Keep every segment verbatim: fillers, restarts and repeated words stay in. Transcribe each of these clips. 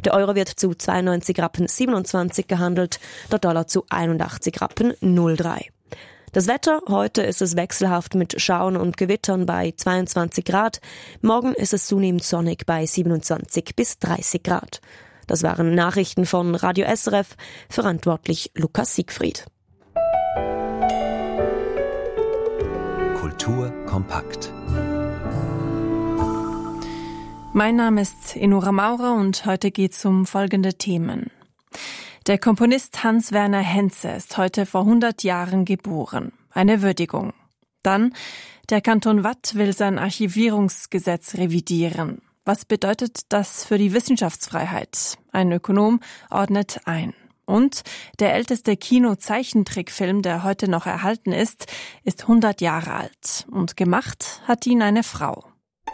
Der Euro wird zu zweiundneunzig Rappen siebenundzwanzig gehandelt, der Dollar zu einundachtzig Rappen null Komma drei. Das Wetter, heute ist es wechselhaft mit Schauern und Gewittern bei zweiundzwanzig Grad. Morgen ist es zunehmend sonnig bei siebenundzwanzig bis dreißig Grad. Das waren Nachrichten von Radio S R F, verantwortlich Lukas Siegfried. Kultur kompakt. Mein Name ist Enora Maurer und heute geht es um folgende Themen. Der Komponist Hans-Werner Henze ist heute vor hundert Jahren geboren. Eine Würdigung. Dann, der Kanton Waadt will sein Archivierungsgesetz revidieren. Was bedeutet das für die Wissenschaftsfreiheit? Ein Ökonom ordnet ein. Und der älteste Kino-Zeichentrickfilm, der heute noch erhalten ist, ist hundert Jahre alt. Und gemacht hat ihn eine Frau.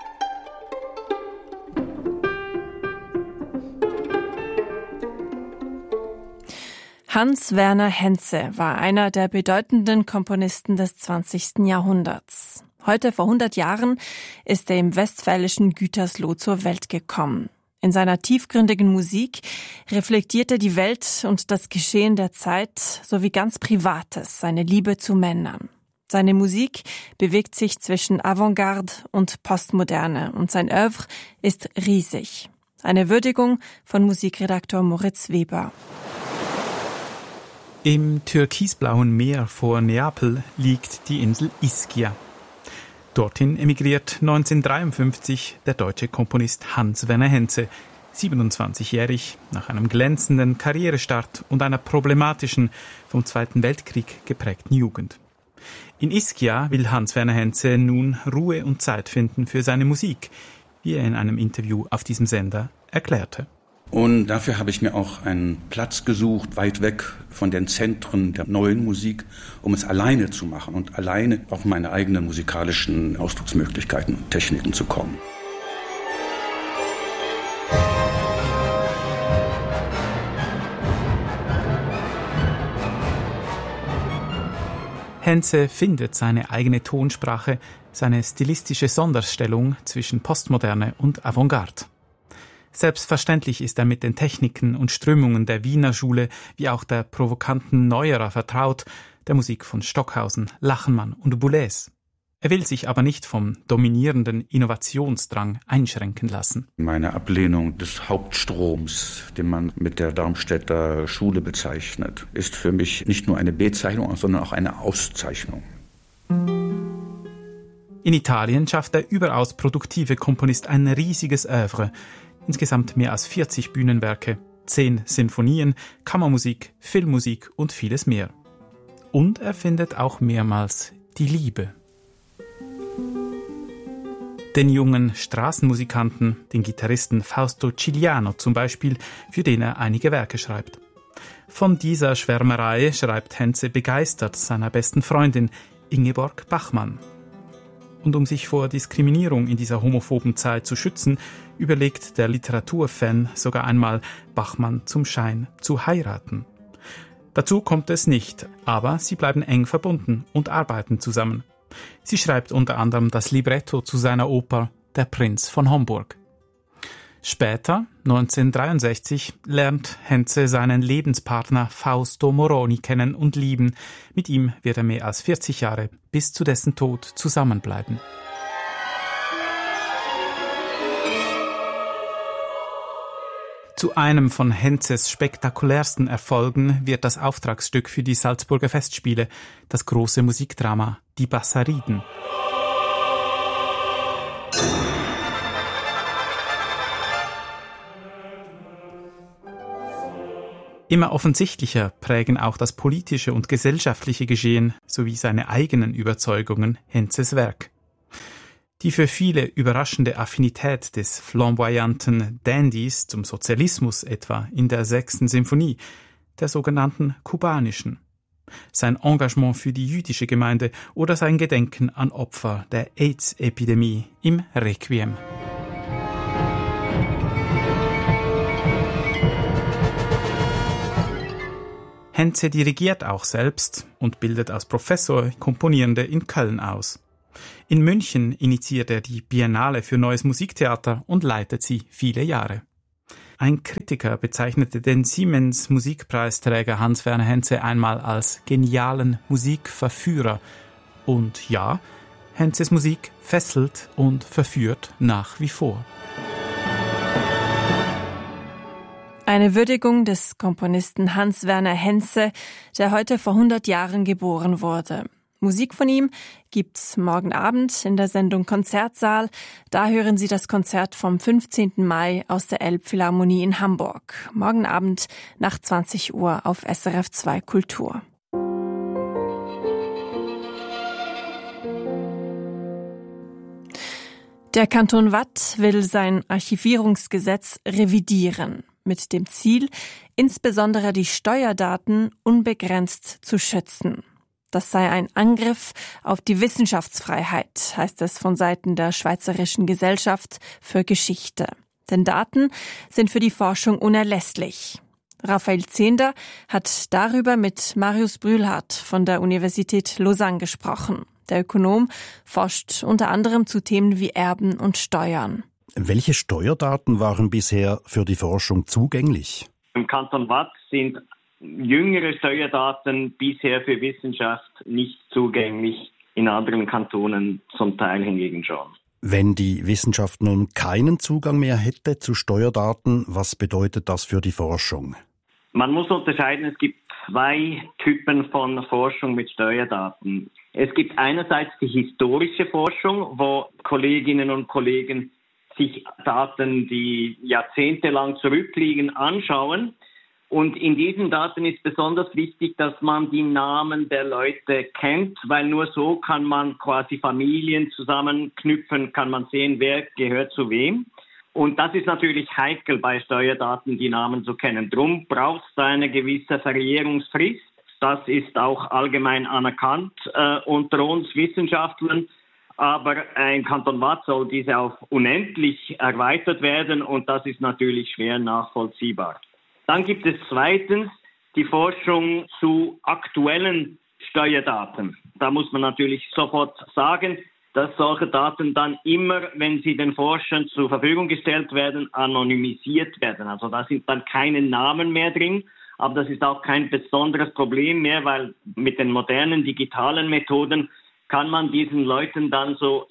Hans-Werner Henze war einer der bedeutenden Komponisten des zwanzigsten Jahrhunderts. Heute vor hundert Jahren ist er im westfälischen Gütersloh zur Welt gekommen. In seiner tiefgründigen Musik reflektiert er die Welt und das Geschehen der Zeit sowie ganz Privates, seine Liebe zu Männern. Seine Musik bewegt sich zwischen Avantgarde und Postmoderne und sein Œuvre ist riesig. Eine Würdigung von Musikredakteur Moritz Weber. Im türkisblauen Meer vor Neapel liegt die Insel Ischia. Dorthin emigriert neunzehnhundertdreiundfünfzig der deutsche Komponist Hans-Werner Henze, siebenundzwanzigjährig, nach einem glänzenden Karrierestart und einer problematischen, vom Zweiten Weltkrieg geprägten Jugend. In Ischia will Hans-Werner Henze nun Ruhe und Zeit finden für seine Musik, wie er in einem Interview auf diesem Sender erklärte. Und dafür habe ich mir auch einen Platz gesucht, weit weg von den Zentren der neuen Musik, um es alleine zu machen und alleine auf meine eigenen musikalischen Ausdrucksmöglichkeiten und Techniken zu kommen. Henze findet seine eigene Tonsprache, seine stilistische Sonderstellung zwischen Postmoderne und Avantgarde. Selbstverständlich ist er mit den Techniken und Strömungen der Wiener Schule wie auch der provokanten Neuerer vertraut, der Musik von Stockhausen, Lachenmann und Boulez. Er will sich aber nicht vom dominierenden Innovationsdrang einschränken lassen. Meine Ablehnung des Hauptstroms, den man mit der Darmstädter Schule bezeichnet, ist für mich nicht nur eine Bezeichnung, sondern auch eine Auszeichnung. In Italien schafft der überaus produktive Komponist ein riesiges Œuvre. Insgesamt mehr als vierzig Bühnenwerke, zehn Sinfonien, Kammermusik, Filmmusik und vieles mehr. Und er findet auch mehrmals die Liebe. Den jungen Straßenmusikanten, den Gitarristen Fausto Cigliano zum Beispiel, für den er einige Werke schreibt. Von dieser Schwärmerei schreibt Henze begeistert seiner besten Freundin Ingeborg Bachmann. Und um sich vor Diskriminierung in dieser homophoben Zeit zu schützen, überlegt der Literaturfan sogar einmal, Bachmann zum Schein zu heiraten. Dazu kommt es nicht, aber sie bleiben eng verbunden und arbeiten zusammen. Sie schreibt unter anderem das Libretto zu seiner Oper Der Prinz von Homburg. Später, neunzehnhundertdreiundsechzig, lernt Henze seinen Lebenspartner Fausto Moroni kennen und lieben. Mit ihm wird er mehr als vierzig Jahre bis zu dessen Tod zusammenbleiben. Zu einem von Henzes spektakulärsten Erfolgen wird das Auftragsstück für die Salzburger Festspiele, das große Musikdrama Die Bassariden. Immer offensichtlicher prägen auch das politische und gesellschaftliche Geschehen sowie seine eigenen Überzeugungen Henzes Werk. Die für viele überraschende Affinität des flamboyanten Dandys zum Sozialismus etwa in der sechsten Symphonie, der sogenannten kubanischen, sein Engagement für die jüdische Gemeinde oder sein Gedenken an Opfer der AIDS-Epidemie im Requiem. Henze dirigiert auch selbst und bildet als Professor Komponierende in Köln aus. In München initiiert er die Biennale für Neues Musiktheater und leitet sie viele Jahre. Ein Kritiker bezeichnete den Siemens-Musikpreisträger Hans-Werner Henze einmal als genialen Musikverführer. Und ja, Henzes Musik fesselt und verführt nach wie vor. Eine Würdigung des Komponisten Hans-Werner Henze, der heute vor hundert Jahren geboren wurde. Musik von ihm gibt's morgen Abend in der Sendung Konzertsaal. Da hören Sie das Konzert vom fünfzehnten Mai aus der Elbphilharmonie in Hamburg. Morgen Abend nach zwanzig Uhr auf S R F zwei Kultur. Der Kanton Waadt will sein Archivierungsgesetz revidieren, mit dem Ziel, insbesondere die Steuerdaten unbegrenzt zu schützen. Das sei ein Angriff auf die Wissenschaftsfreiheit, heißt es von Seiten der Schweizerischen Gesellschaft für Geschichte. Denn Daten sind für die Forschung unerlässlich. Raphael Zehnder hat darüber mit Marius Brühlhardt von der Universität Lausanne gesprochen. Der Ökonom forscht unter anderem zu Themen wie Erben und Steuern. Welche Steuerdaten waren bisher für die Forschung zugänglich? Im Kanton Waadt sind jüngere Steuerdaten bisher für Wissenschaft nicht zugänglich, in anderen Kantonen zum Teil hingegen schon. Wenn die Wissenschaft nun keinen Zugang mehr hätte zu Steuerdaten, was bedeutet das für die Forschung? Man muss unterscheiden, es gibt zwei Typen von Forschung mit Steuerdaten. Es gibt einerseits die historische Forschung, wo Kolleginnen und Kollegen sich Daten, die jahrzehntelang zurückliegen, anschauen. Und in diesen Daten ist besonders wichtig, dass man die Namen der Leute kennt, weil nur so kann man quasi Familien zusammenknüpfen, kann man sehen, wer gehört zu wem. Und das ist natürlich heikel bei Steuerdaten, die Namen zu kennen. Drum braucht es eine gewisse Verjährungsfrist. Das ist auch allgemein anerkannt äh, unter uns Wissenschaftlern. Aber im Kanton Waadt soll diese auf unendlich erweitert werden und das ist natürlich schwer nachvollziehbar. Dann gibt es zweitens die Forschung zu aktuellen Steuerdaten. Da muss man natürlich sofort sagen, dass solche Daten dann immer, wenn sie den Forschern zur Verfügung gestellt werden, anonymisiert werden. Also da sind dann keine Namen mehr drin, aber das ist auch kein besonderes Problem mehr, weil mit den modernen digitalen Methoden kann man diesen Leuten dann so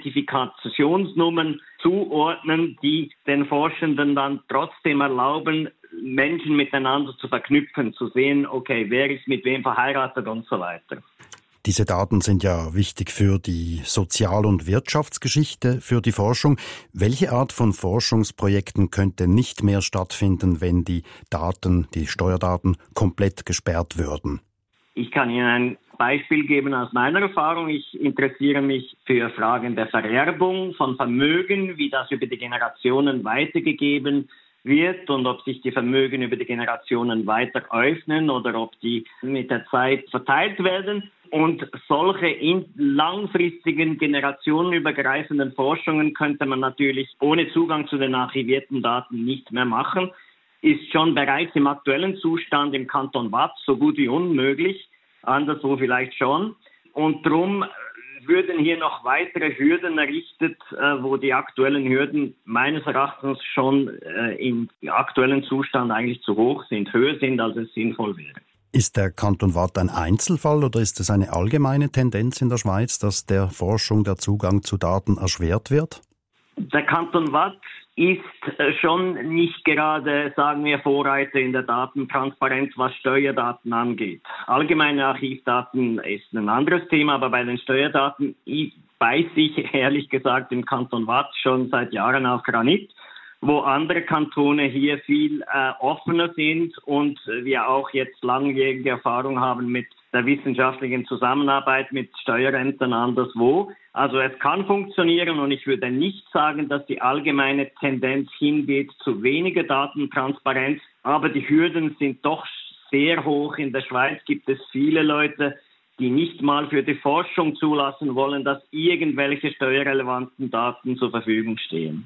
Identifikationsnummern zuordnen, die den Forschenden dann trotzdem erlauben, Menschen miteinander zu verknüpfen, zu sehen, okay, wer ist mit wem verheiratet und so weiter. Diese Daten sind ja wichtig für die Sozial- und Wirtschaftsgeschichte, für die Forschung. Welche Art von Forschungsprojekten könnte nicht mehr stattfinden, wenn die Daten, die Steuerdaten, komplett gesperrt würden? Ich kann Ihnen ein Beispiel geben aus meiner Erfahrung. Ich interessiere mich für Fragen der Vererbung von Vermögen, wie das über die Generationen weitergegeben wird und ob sich die Vermögen über die Generationen weiter öffnen oder ob die mit der Zeit verteilt werden. Und solche in langfristigen, generationenübergreifenden Forschungen könnte man natürlich ohne Zugang zu den archivierten Daten nicht mehr machen. Ist schon bereits im aktuellen Zustand im Kanton Waadt so gut wie unmöglich, anderswo vielleicht schon. Und darum würden hier noch weitere Hürden errichtet, wo die aktuellen Hürden meines Erachtens schon im aktuellen Zustand eigentlich zu hoch sind, höher sind, als es sinnvoll wäre. Ist der Kanton Waadt ein Einzelfall oder ist es eine allgemeine Tendenz in der Schweiz, dass der Forschung der Zugang zu Daten erschwert wird? Der Kanton Waadt ist schon nicht gerade, sagen wir, Vorreiter in der Datentransparenz, was Steuerdaten angeht. Allgemeine Archivdaten ist ein anderes Thema, aber bei den Steuerdaten beiß ich ehrlich gesagt im Kanton Waadt schon seit Jahren auf Granit, wo andere Kantone hier viel äh, offener sind und wir auch jetzt langjährige Erfahrung haben mit der wissenschaftlichen Zusammenarbeit mit Steuerämtern anderswo. Also es kann funktionieren und ich würde nicht sagen, dass die allgemeine Tendenz hingeht zu weniger Datentransparenz, aber die Hürden sind doch sehr hoch. In der Schweiz gibt es viele Leute, die nicht mal für die Forschung zulassen wollen, dass irgendwelche steuerrelevanten Daten zur Verfügung stehen.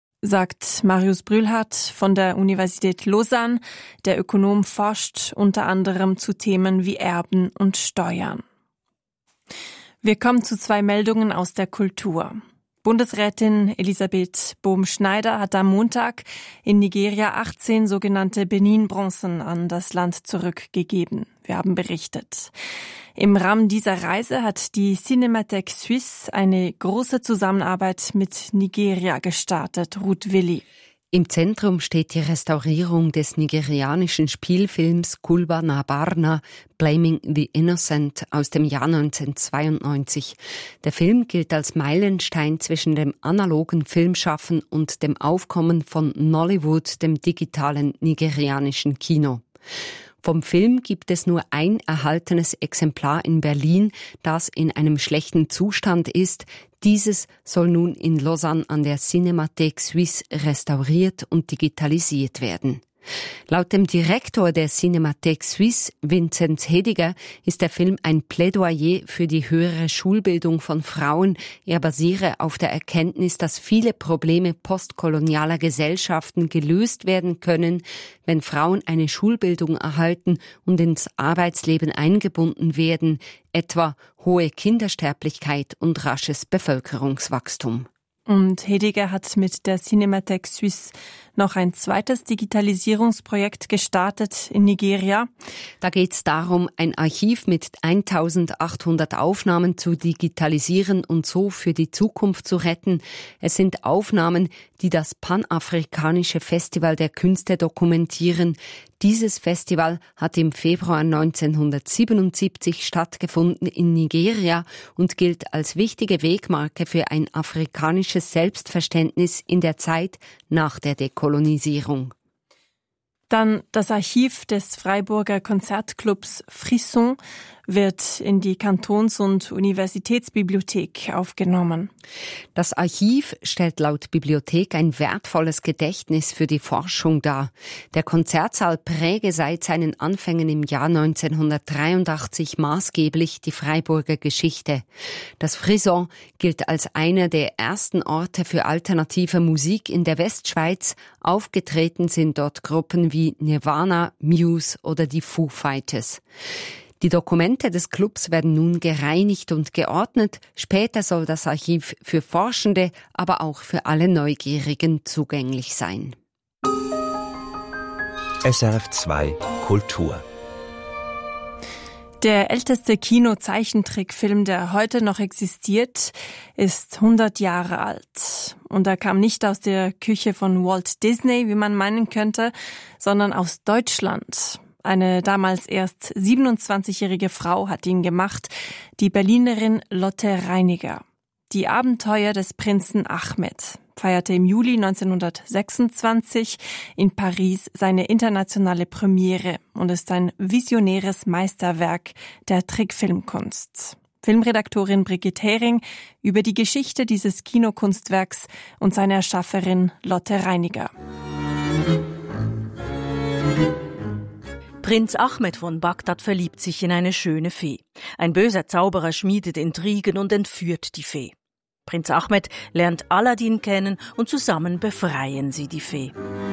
Sagt Marius Brühlhardt von der Universität Lausanne. Der Ökonom forscht unter anderem zu Themen wie Erben und Steuern. Wir kommen zu zwei Meldungen aus der Kultur. Bundesrätin Elisabeth Bohm-Schneider hat am Montag in Nigeria achtzehn sogenannte Benin-Bronzen an das Land zurückgegeben. Wir haben berichtet. Im Rahmen dieser Reise hat die Cinémathèque Suisse eine große Zusammenarbeit mit Nigeria gestartet. Ruth Willi. Im Zentrum steht die Restaurierung des nigerianischen Spielfilms Kulba na Barna, Blaming the Innocent aus dem Jahr neunzehnhundertzweiundneunzig. Der Film gilt als Meilenstein zwischen dem analogen Filmschaffen und dem Aufkommen von Nollywood, dem digitalen nigerianischen Kino. Vom Film gibt es nur ein erhaltenes Exemplar in Berlin, das in einem schlechten Zustand ist. Dieses soll nun in Lausanne an der Cinémathèque Suisse restauriert und digitalisiert werden. Laut dem Direktor der Cinémathèque Suisse, Vinzenz Hediger, ist der Film ein Plädoyer für die höhere Schulbildung von Frauen. Er basiere auf der Erkenntnis, dass viele Probleme postkolonialer Gesellschaften gelöst werden können, wenn Frauen eine Schulbildung erhalten und ins Arbeitsleben eingebunden werden, etwa hohe Kindersterblichkeit und rasches Bevölkerungswachstum. Und Hediger hat mit der Cinémathèque Suisse noch ein zweites Digitalisierungsprojekt gestartet in Nigeria. Da geht es darum, ein Archiv mit eintausendachthundert Aufnahmen zu digitalisieren und so für die Zukunft zu retten. Es sind Aufnahmen, die das Panafrikanische Festival der Künste dokumentieren. Dieses Festival hat im Februar neunzehnhundertsiebenundsiebzig stattgefunden in Nigeria und gilt als wichtige Wegmarke für ein afrikanisches Selbstverständnis in der Zeit nach der Dekolonisierung. Dann das Archiv des Freiburger Konzertclubs Frisson wird in die Kantons- und Universitätsbibliothek aufgenommen. Das Archiv stellt laut Bibliothek ein wertvolles Gedächtnis für die Forschung dar. Der Konzertsaal präge seit seinen Anfängen im Jahr neunzehnhundertdreiundachtzig maßgeblich die Freiburger Geschichte. Das Frisson gilt als einer der ersten Orte für alternative Musik in der Westschweiz. Aufgetreten sind dort Gruppen wie Nirvana, Muse oder die Foo Fighters. Die Dokumente des Clubs werden nun gereinigt und geordnet. Später soll das Archiv für Forschende, aber auch für alle Neugierigen zugänglich sein. S R F zwei Kultur. Der älteste Kino-Zeichentrickfilm, der heute noch existiert, ist hundert Jahre alt. Und er kam nicht aus der Küche von Walt Disney, wie man meinen könnte, sondern aus Deutschland. Eine damals erst siebenundzwanzigjährige Frau hat ihn gemacht, die Berlinerin Lotte Reiniger. Die Abenteuer des Prinzen Ahmed feierte im Juli neunzehnhundertsechsundzwanzig in Paris seine internationale Premiere und ist ein visionäres Meisterwerk der Trickfilmkunst. Filmredaktorin Brigitte Hering über die Geschichte dieses Kinokunstwerks und seine Erschafferin Lotte Reiniger. Prinz Ahmed von Bagdad verliebt sich in eine schöne Fee. Ein böser Zauberer schmiedet Intrigen und entführt die Fee. Prinz Ahmed lernt Aladdin kennen und zusammen befreien sie die Fee.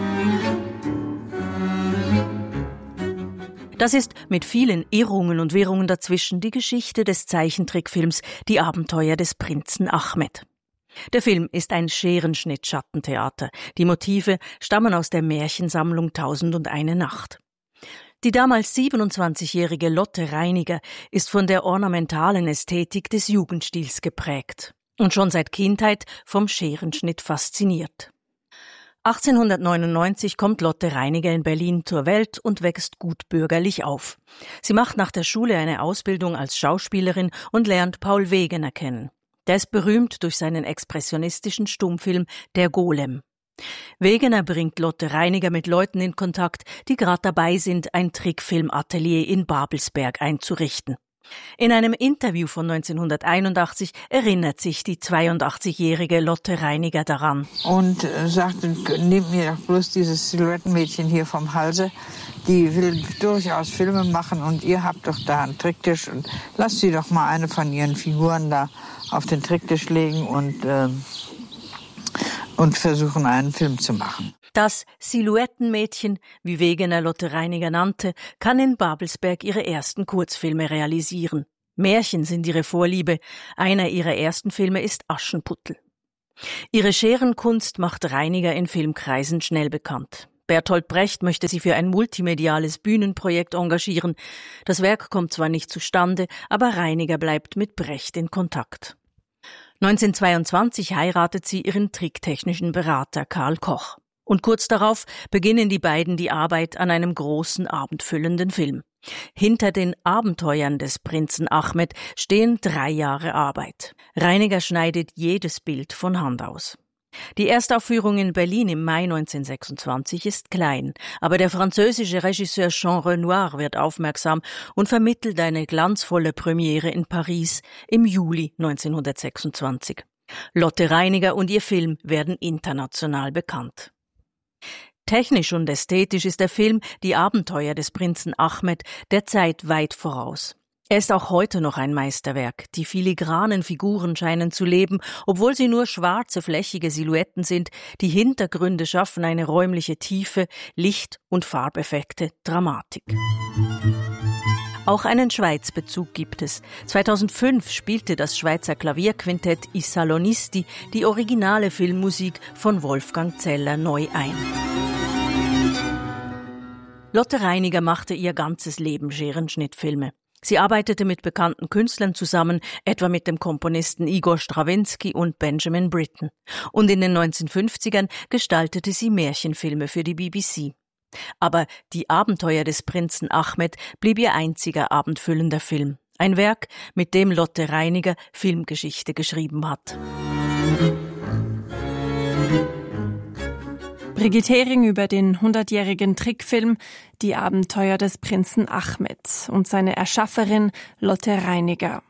Das ist mit vielen Irrungen und Wirrungen dazwischen die Geschichte des Zeichentrickfilms Die Abenteuer des Prinzen Ahmed. Der Film ist ein Scherenschnitt-Schattentheater. Die Motive stammen aus der Märchensammlung Tausend und eine Nacht. Die damals siebenundzwanzigjährige Lotte Reiniger ist von der ornamentalen Ästhetik des Jugendstils geprägt und schon seit Kindheit vom Scherenschnitt fasziniert. achtzehnhundertneunundneunzig kommt Lotte Reiniger in Berlin zur Welt und wächst gut bürgerlich auf. Sie macht nach der Schule eine Ausbildung als Schauspielerin und lernt Paul Wegener kennen. Der ist berühmt durch seinen expressionistischen Stummfilm Der Golem. Wegener bringt Lotte Reiniger mit Leuten in Kontakt, die gerade dabei sind, ein Trickfilmatelier in Babelsberg einzurichten. In einem Interview von neunzehnhunderteinundachtzig erinnert sich die zweiundachtzigjährige Lotte Reiniger daran. Und äh, sagte, nehmt mir doch bloß dieses Silhouettenmädchen hier vom Halse, die will durchaus Filme machen und ihr habt doch da einen Tricktisch und lasst sie doch mal eine von ihren Figuren da auf den Tricktisch legen und äh, und versuchen, einen Film zu machen. Das Silhouettenmädchen, wie Wegener Lotte Reiniger nannte, kann in Babelsberg ihre ersten Kurzfilme realisieren. Märchen sind ihre Vorliebe. Einer ihrer ersten Filme ist Aschenputtel. Ihre Scherenkunst macht Reiniger in Filmkreisen schnell bekannt. Bertolt Brecht möchte sie für ein multimediales Bühnenprojekt engagieren. Das Werk kommt zwar nicht zustande, aber Reiniger bleibt mit Brecht in Kontakt. neunzehnhundertzweiundzwanzig heiratet sie ihren tricktechnischen Berater Karl Koch. Und kurz darauf beginnen die beiden die Arbeit an einem großen, abendfüllenden Film. Hinter den Abenteuern des Prinzen Ahmed stehen drei Jahre Arbeit. Reiniger schneidet jedes Bild von Hand aus. Die Erstaufführung in Berlin im Mai neunzehnhundertsechsundzwanzig ist klein, aber der französische Regisseur Jean Renoir wird aufmerksam und vermittelt eine glanzvolle Premiere in Paris im Juli neunzehnhundertsechsundzwanzig. Lotte Reiniger und ihr Film werden international bekannt. Technisch und ästhetisch ist der Film Die Abenteuer des Prinzen Ahmed der Zeit weit voraus. Er ist auch heute noch ein Meisterwerk. Die filigranen Figuren scheinen zu leben, obwohl sie nur schwarze, flächige Silhouetten sind. Die Hintergründe schaffen eine räumliche Tiefe, Licht- und Farbeffekte, Dramatik. Auch einen Schweizbezug gibt es. zweitausendfünf spielte das Schweizer Klavierquintett I Salonisti die originale Filmmusik von Wolfgang Zeller neu ein. Lotte Reiniger machte ihr ganzes Leben Scherenschnittfilme. Sie arbeitete mit bekannten Künstlern zusammen, etwa mit dem Komponisten Igor Strawinski und Benjamin Britten. Und in den neunzehnhundertfünfzigern gestaltete sie Märchenfilme für die B B C. Aber Die Abenteuer des Prinzen Ahmed blieb ihr einziger abendfüllender Film. Ein Werk, mit dem Lotte Reiniger Filmgeschichte geschrieben hat. Brigitte Hering über den hundertjährigen Trickfilm Die Abenteuer des Prinzen Ahmed und seine Erschafferin Lotte Reiniger.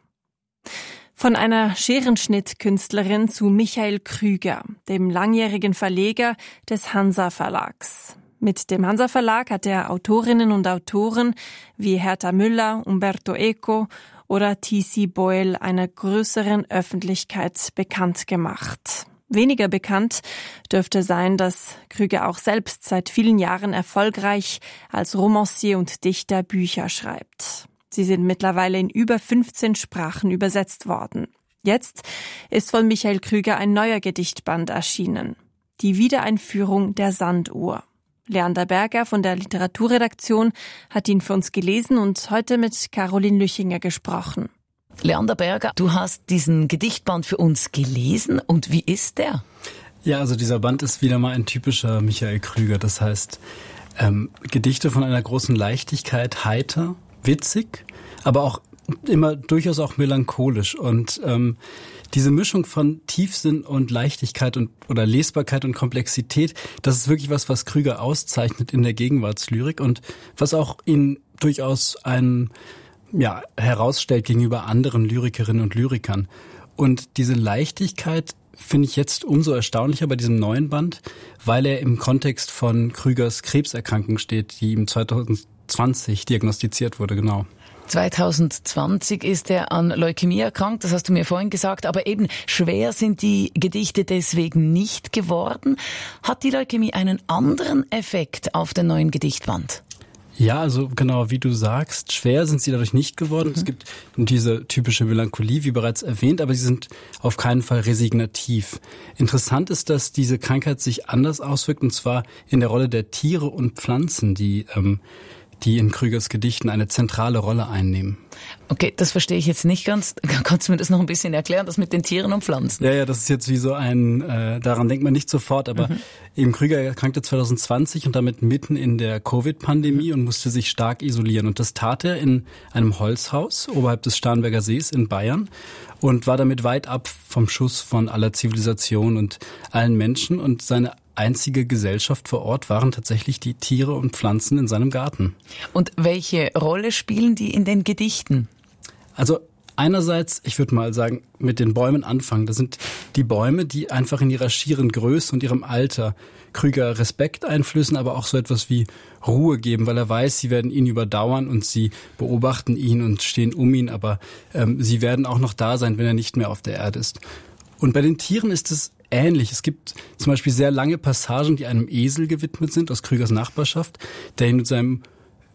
Von einer Scherenschnittkünstlerin zu Michael Krüger, dem langjährigen Verleger des Hansa Verlags. Mit dem Hansa Verlag hat er Autorinnen und Autoren wie Hertha Müller, Umberto Eco oder T C Boyle einer größeren Öffentlichkeit bekannt gemacht. Weniger bekannt dürfte sein, dass Krüger auch selbst seit vielen Jahren erfolgreich als Romancier und Dichter Bücher schreibt. Sie sind mittlerweile in über fünfzehn Sprachen übersetzt worden. Jetzt ist von Michael Krüger ein neuer Gedichtband erschienen. Die Wiedereinführung der Sanduhr. Leander Berger von der Literaturredaktion hat ihn für uns gelesen und heute mit Caroline Lüchinger gesprochen. Leander Berger, du hast diesen Gedichtband für uns gelesen und wie ist der? Ja, also dieser Band ist wieder mal ein typischer Michael Krüger. Das heißt, ähm, Gedichte von einer großen Leichtigkeit, heiter, witzig, aber auch immer durchaus auch melancholisch. Und ähm, diese Mischung von Tiefsinn und Leichtigkeit und oder Lesbarkeit und Komplexität, das ist wirklich was, was Krüger auszeichnet in der Gegenwartslyrik und was auch ihn durchaus ein ja, herausstellt gegenüber anderen Lyrikerinnen und Lyrikern. Und diese Leichtigkeit finde ich jetzt umso erstaunlicher bei diesem neuen Band, weil er im Kontext von Krügers Krebserkrankung steht, die ihm zweitausendzwanzig diagnostiziert wurde, genau. zweitausendzwanzig ist er an Leukämie erkrankt, das hast du mir vorhin gesagt, aber eben schwer sind die Gedichte deswegen nicht geworden. Hat die Leukämie einen anderen Effekt auf den neuen Gedichtband? Ja, also genau, wie du sagst, schwer sind sie dadurch nicht geworden. Mhm. Es gibt diese typische Melancholie, wie bereits erwähnt, aber sie sind auf keinen Fall resignativ. Interessant ist, dass diese Krankheit sich anders auswirkt, und zwar in der Rolle der Tiere und Pflanzen, die ähm, die in Krügers Gedichten eine zentrale Rolle einnehmen. Okay, das verstehe ich jetzt nicht ganz. Kannst du mir das noch ein bisschen erklären, das mit den Tieren und Pflanzen? Ja, ja, das ist jetzt wie so ein, äh, daran denkt man nicht sofort, aber mhm. eben Krüger erkrankte zweitausendzwanzig und damit mitten in der Covid-Pandemie mhm. und musste sich stark isolieren. Und das tat er in einem Holzhaus oberhalb des Starnberger Sees in Bayern und war damit weit ab vom Schuss von aller Zivilisation und allen Menschen. Und seine einzige Gesellschaft vor Ort waren tatsächlich die Tiere und Pflanzen in seinem Garten. Und welche Rolle spielen die in den Gedichten? Also einerseits, ich würde mal sagen, mit den Bäumen anfangen. Das sind die Bäume, die einfach in ihrer schieren Größe und ihrem Alter Krüger Respekt einflößen, aber auch so etwas wie Ruhe geben, weil er weiß, sie werden ihn überdauern und sie beobachten ihn und stehen um ihn, aber ähm, sie werden auch noch da sein, wenn er nicht mehr auf der Erde ist. Und bei den Tieren ist es ähnlich. Es gibt zum Beispiel sehr lange Passagen, die einem Esel gewidmet sind aus Krügers Nachbarschaft, der ihn mit seinem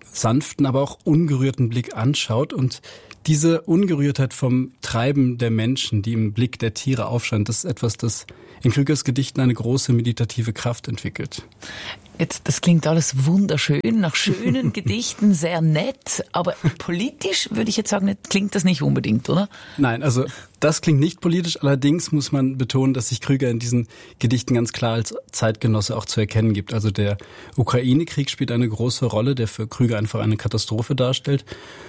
sanften, aber auch ungerührten Blick anschaut. Und diese Ungerührtheit vom Treiben der Menschen, die im Blick der Tiere aufscheint, das ist etwas, das in Krügers Gedichten eine große meditative Kraft entwickelt. Jetzt, das klingt alles wunderschön, nach schönen Gedichten, sehr nett, aber politisch würde ich jetzt sagen, klingt das nicht unbedingt, oder? Nein, also das klingt nicht politisch, allerdings muss man betonen, dass sich Krüger in diesen Gedichten ganz klar als Zeitgenosse auch zu erkennen gibt. Also der Ukraine-Krieg spielt eine große Rolle, der für Krüger einfach eine Katastrophe darstellt.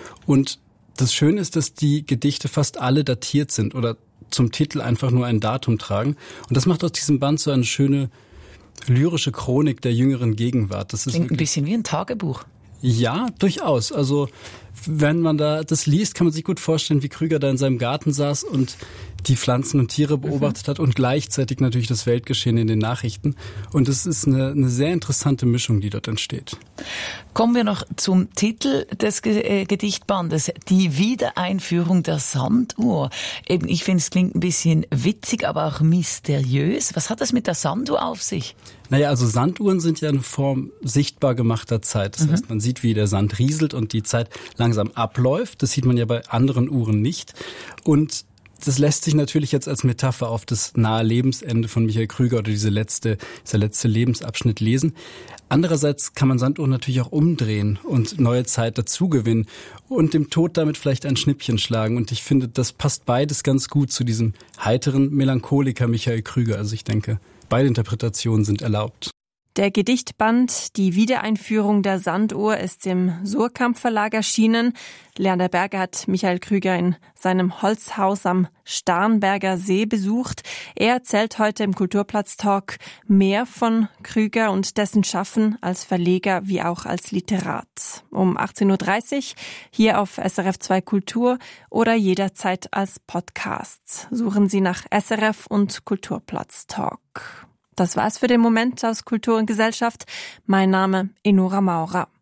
Und das Schöne ist, dass die Gedichte fast alle datiert sind oder zum Titel einfach nur ein Datum tragen. Und das macht aus diesem Band so eine schöne lyrische Chronik der jüngeren Gegenwart. Das ist klingt ein bisschen wie ein Tagebuch. Ja, durchaus. Also wenn man da das liest, kann man sich gut vorstellen, wie Krüger da in seinem Garten saß und die Pflanzen und Tiere beobachtet mhm. hat und gleichzeitig natürlich das Weltgeschehen in den Nachrichten. Und es ist eine, eine sehr interessante Mischung, die dort entsteht. Kommen wir noch zum Titel des Ge- äh, Gedichtbandes, die Wiedereinführung der Sanduhr. Eben, ich finde, es klingt ein bisschen witzig, aber auch mysteriös. Was hat das mit der Sanduhr auf sich? Naja, also Sanduhren sind ja eine Form sichtbar gemachter Zeit. Das mhm. heißt, man sieht, wie der Sand rieselt und die Zeit langsam abläuft. Das sieht man ja bei anderen Uhren nicht. Und das lässt sich natürlich jetzt als Metapher auf das nahe Lebensende von Michael Krüger oder diese letzte, dieser letzte Lebensabschnitt lesen. Andererseits kann man Sanduhren natürlich auch umdrehen und neue Zeit dazugewinnen und dem Tod damit vielleicht ein Schnippchen schlagen. Und ich finde, das passt beides ganz gut zu diesem heiteren Melancholiker Michael Krüger. Also ich denke, beide Interpretationen sind erlaubt. Der Gedichtband Die Wiedereinführung der Sanduhr ist im Surkamp Verlag erschienen. Leander Berger hat Michael Krüger in seinem Holzhaus am Starnberger See besucht. Er erzählt heute im Kulturplatz-Talk mehr von Krüger und dessen Schaffen als Verleger wie auch als Literat. Um achtzehn Uhr dreißig hier auf S R F zwei Kultur oder jederzeit als Podcast. Suchen Sie nach S R F und Kulturplatz-Talk. Das war's für den Moment aus Kultur und Gesellschaft. Mein Name Enora Maurer.